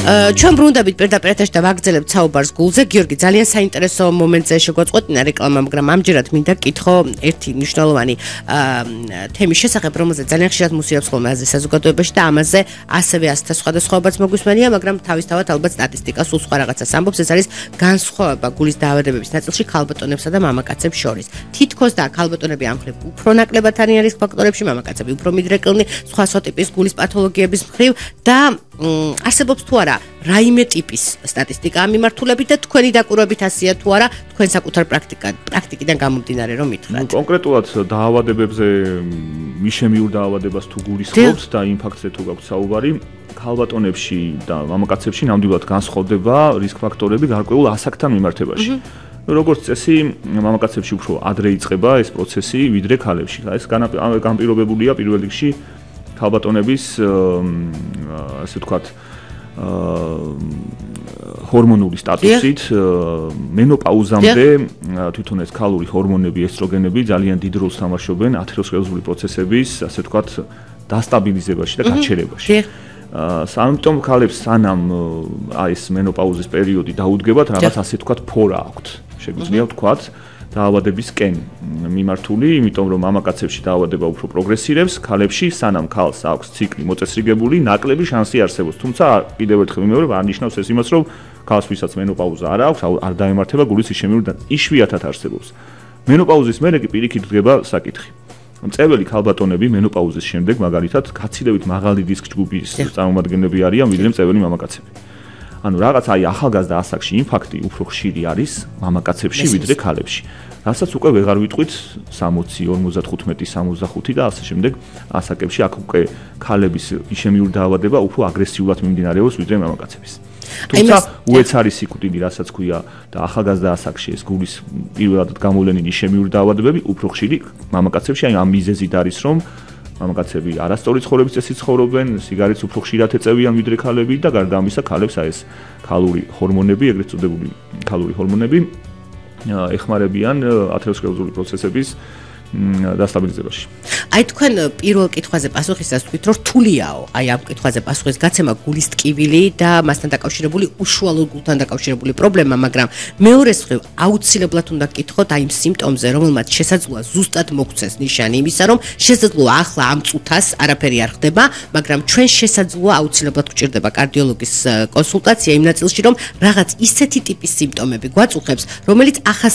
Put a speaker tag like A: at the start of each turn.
A: ჩვენ ბრუნდებით პირდაპირ ეთერში და ვაგრძელებთ საუბარს გულზე. გიორგი, ძალიან საინტერესო მომენტზე შეგვაწყვეტინა რეკლამა, მაგრამ ამჯერად მინდა გითხო ერთი მნიშვნელოვანი თემის შესახებ, რომელზეც ძალიან ხშირად მუსიებს ხოლმე აზრი საზოგადოებაში და ამაზე ასევე ასთა სხვადასხვაობაც მოგვისმენია, მაგრამ თავისთავად ალბათ სტატისტიკა სულ სხვა რაღაცას ამბობს. ეს არის განსხვავება გულის დაავადებების ნაწილში ქალბატონებსა და მამაკაცებს შორის. თითქოს და ქალბატონები ამ მხრივ უფრო ნაკლებად არიან რისკ ფაქტორებში, მამაკაცები უფრო მიდრეკილნი სხვა სოტიპის გულის პათოლოგიების მხრივ და არსებობს თუ არა რაიმე ტიპის სტატისტიკა ამ მიმართულებით და თქვენი დაკვირვებით ასია თუ არა თქვენ საკუთარ პრაქტიკიდან გამომდინარე რომ მითხრათ.
B: კონკრეტულად დაავადებებზე მიშემიურ დაავადებას თუ გულისხმობთ და იმ ფაქტზე თუ გაქვთ საუბარი, ქალბატონებში და მამაკაცებში ნამდვილად განსხვავდება რისკ ფაქტორები გარკვეულ ასაკთან მიმართებაში. როგორც წესი, მამაკაცებში უფრო ადრე იწყება ეს პროცესი ვიდრე ქალებში. ეს განპირობებულია პირველ რიგში ქალბატონების ასე ვთქვათ ჰორმონული სტატუსით მენოპაუზამდე თვითონ ეს ქალური ჰორმონები, ესტროგენები ძალიან დიდ როლს თამაშობენ ათეროსკლეროზული პროცესების ასე ვთქვათ დასტაბილიზებაში და გაჩერებაში. ამიტომ ქალებს სანამ ეს მენოპაუზის პერიოდი დაუდგებათ, რაღაც ასე ვთქვათ ფორა აქვთ. შეგვიძლია ვთქვათ დაავადებისკენ მიმართული, იმიტომ რომ მამაკაცებში დაავადება უფრო პროგრესირებს, ქალებში სანამ ქალს აქვს ციკლი მოწესრიგებული, ნაკლები შანსი არსებობს. თუმცა კიდევ ერთხელ ვიმეორებ, არ ნიშნავს ეს იმას, რომ ქალს ვისაც მენოპაუზა არ აქვს, არ დაემართება გულის იშემიური და იშვიათად არსებობს. მენოპაუზის მერე კი პირიქით დგება საკითხი. მწვეველი ქალბატონები მენოპაუზის შემდეგ მაგალითად გაცილებით მაღალი რისკ ჯგუფის წარმომადგენლები არიან, ვიდრე მწვეველი მამაკაცები. ანუ რაღაც ახალგაზრდა ასაკში ინფარქტი უფრო ხშირი არის მამაკაცებში ვიდრე ქალებში. რასაც უკვე ვეღარ ვიტყვით 60, 55, 65 და ასე შემდეგ ასაკებში აქ უკვე ქალების იშემიური დაავადება უფრო აგრესიულად მიმდინარეობს ვიდრე მამაკაცების. თუმცა უეცარი სიკვდილი, რასაც ქვია და ახალგაზრდა ასაკში ეს გულის პირველად გამოვლენილი იშემიური დაავადებები უფრო ხშირი მამაკაცებში, ამ მიზეზით არის რომ მამაკაცები არასწორი ცხოვრების წესით ცხოვრობენ, სიგარეტს უფრო ხშირად ეწევიან ვიდრე ქალები და გარდა ამისა ქალებს ეს ქალური ჰორმონები, ეგრეთ წოდებული ქალური ჰორმონები ეხმარებიან ათეროსკლეროზული პროცესების დასტაბილიზებაში.
A: აი თქვენ პირველ კითხვაზე პასუხისას თქვით, რომ რთულიაო, აი ამ კითხვაზე პასუხის გაცემა გულის ტკივილი და მასთან დაკავშირებული უშუალო გულთან დაკავშირებული პრობლემა, მაგრამ მეორე მხრივ აუცილებლად უნდა გკითხოთ აი იმ სიმპტომზე, რომელმაც შესაძლოა ზუსტად მოგვცეს ნიშანი იმისა, რომ შესაძლოა ახლა ამ წუთას არაფერი არ ხდება, მაგრამ ჩვენ შესაძლოა აუცილებლად გვჭირდება კარდიოლოგის კონსულტაცია იმ ნაწილში, რომ რაღაც ისეთი ტიპის სიმპტომები გვაწუხებს, რომელიც ახას